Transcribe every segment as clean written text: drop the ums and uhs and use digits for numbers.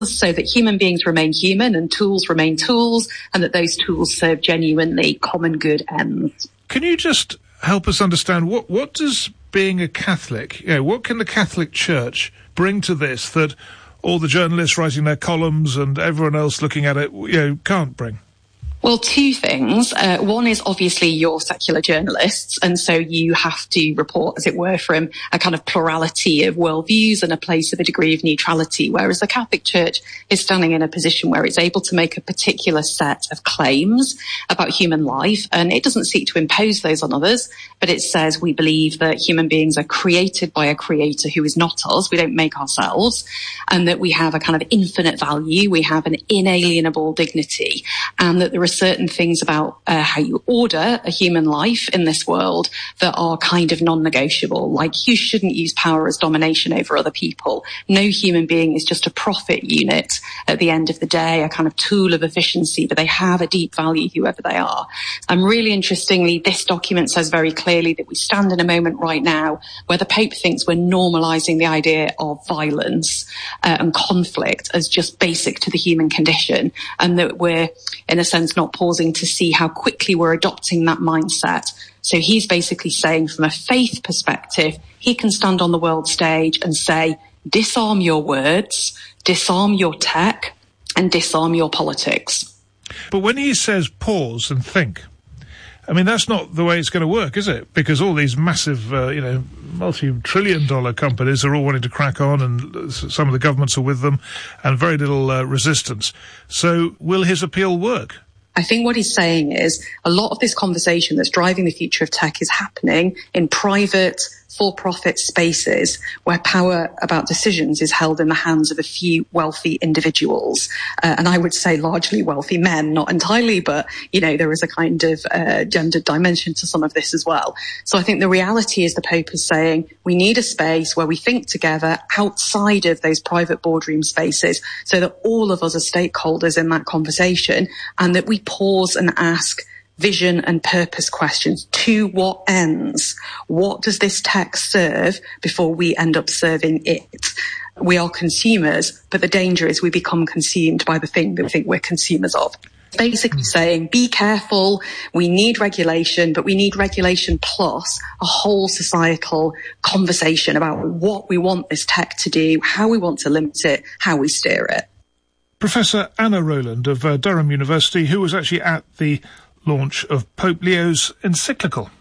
so that human beings remain human and tools remain tools, and that those tools serve genuinely common good ends. Can you just help us understand what does being a Catholic, what can the Catholic Church bring to this that all the journalists writing their columns and everyone else looking at it, can't bring? Well, two things. One is obviously you're secular journalists, and so you have to report, as it were, from a kind of plurality of worldviews and a place of a degree of neutrality, whereas the Catholic Church is standing in a position where it's able to make a particular set of claims about human life, and it doesn't seek to impose those on others, but it says we believe that human beings are created by a creator who is not us, we don't make ourselves, and that we have a kind of infinite value, we have an inalienable dignity, and that there are certain things about how you order a human life in this world that are kind of non-negotiable. Like, you shouldn't use power as domination over other people. No human being is just a profit unit at the end of the day, a kind of tool of efficiency, but they have a deep value, whoever they are. And really interestingly, this document says very clearly that we stand in a moment right now where the Pope thinks we're normalising the idea of violence and conflict as just basic to the human condition, and that we're, in a sense, not pausing to see how quickly we're adopting that mindset. So he's basically saying, from a faith perspective, he can stand on the world stage and say, disarm your words, disarm your tech, and disarm your politics. But when he says pause and think, I mean, that's not the way it's going to work, is it? Because all these massive, multi-trillion-dollar companies are all wanting to crack on, and some of the governments are with them, and very little resistance. So will his appeal work? I think what he's saying is a lot of this conversation that's driving the future of tech is happening in private, for-profit spaces where power about decisions is held in the hands of a few wealthy individuals. And I would say largely wealthy men, not entirely, but, there is a kind of gendered dimension to some of this as well. So I think the reality is the Pope is saying we need a space where we think together outside of those private boardroom spaces so that all of us are stakeholders in that conversation, and that we pause and ask vision and purpose questions. To what ends? What does this tech serve before we end up serving it? We are consumers, but the danger is we become consumed by the thing that we think we're consumers of. Basically saying, be careful, we need regulation, but we need regulation plus a whole societal conversation about what we want this tech to do, how we want to limit it, how we steer it. Professor Anna Rowland of Durham University, who was actually at the launch of Pope Leo's encyclical.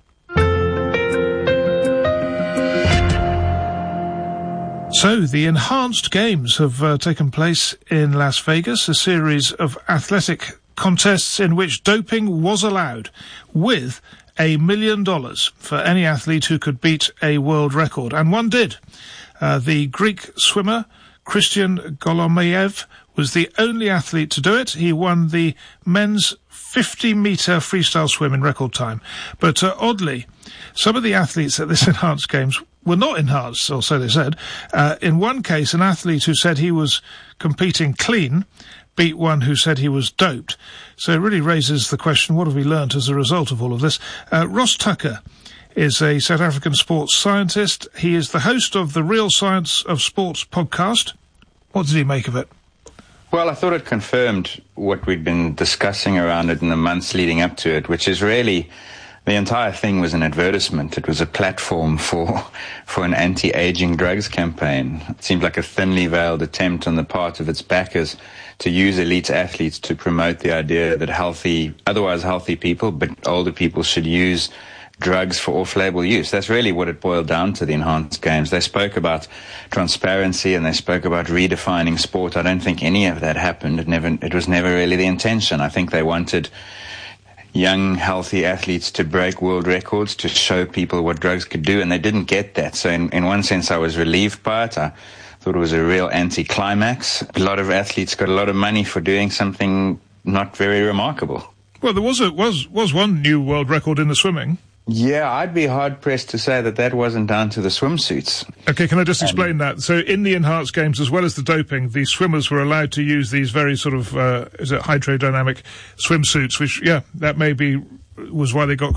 So, the Enhanced Games have taken place in Las Vegas, a series of athletic contests in which doping was allowed, with $1 million for any athlete who could beat a world record. And one did. The Greek swimmer, Christian Golomeyev, was the only athlete to do it. He won the men's 50-metre freestyle swim in record time. But oddly, some of the athletes at this Enhanced Games were not enhanced, or so they said. In one case, an athlete who said he was competing clean beat one who said he was doped. So it really raises the question, what have we learnt as a result of all of this? Ross Tucker is a South African sports scientist. He is the host of the Real Science of Sports podcast. What did he make of it? Well, I thought it confirmed what we'd been discussing around it in the months leading up to it, which is really the entire thing was an advertisement. It was a platform for an anti-aging drugs campaign. It seemed like a thinly veiled attempt on the part of its backers to use elite athletes to promote the idea that otherwise healthy people, but older people, should use drugs for off-label use. That's really what it boiled down to, the Enhanced Games. They spoke about transparency and they spoke about redefining sport. I don't think any of that happened. It was never really the intention. I think they wanted young, healthy athletes to break world records, to show people what drugs could do, and they didn't get that. So in one sense, I was relieved by it. I thought it was a real anti-climax. A lot of athletes got a lot of money for doing something not very remarkable. Well, there was one new world record in the swimming. Yeah, I'd be hard-pressed to say that wasn't down to the swimsuits. Okay, can I just explain that? So in the Enhanced Games, as well as the doping, the swimmers were allowed to use these very sort of, hydrodynamic swimsuits, which, that maybe was why they got quicker.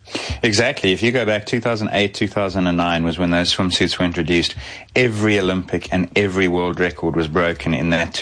Exactly. If you go back, 2008, 2009 was when those swimsuits were introduced. Every Olympic and every world record was broken in that